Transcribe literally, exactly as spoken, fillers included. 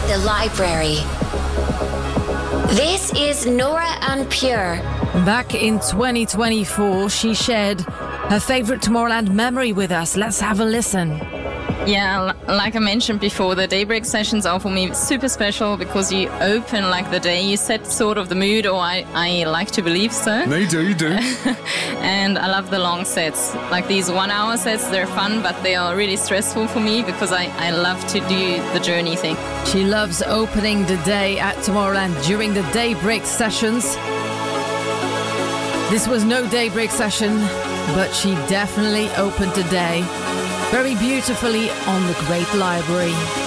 The Library. This is Nora En Pure. Back in twenty twenty-four, she shared her favourite Tomorrowland memory with us. Let's have a listen. Yeah, like I mentioned before, the daybreak sessions are for me super special because you open like the day, you set sort of the mood, or I, I like to believe so. No, you do, you do. And I love the long sets. Like these one hour sets, they're fun, but they are really stressful for me because I, I love to do the journey thing. She loves opening the day at Tomorrowland during the daybreak sessions. This was no daybreak session, but she definitely opened the day very beautifully on the Great Library.